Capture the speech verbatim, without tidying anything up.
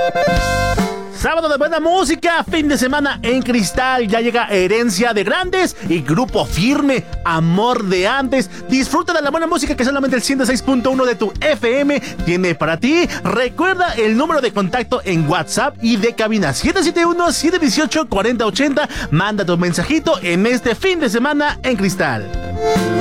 Sábado de buena música, fin de semana en Cristal. Ya llega Herencia de Grandes y Grupo Firme, Amor de Antes. Disfruta de la buena música que solamente el ciento seis punto uno de tu F M tiene para ti. Recuerda el número de contacto en WhatsApp y de cabina siete siete uno, siete uno ocho, cuatro cero ocho cero. Manda tu mensajito en este fin de semana en Cristal.